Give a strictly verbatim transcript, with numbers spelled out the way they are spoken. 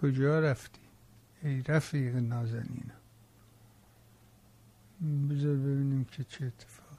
کجا رفتی ای رفیق نازنینم؟ بذار ببینیم که چه اتفاق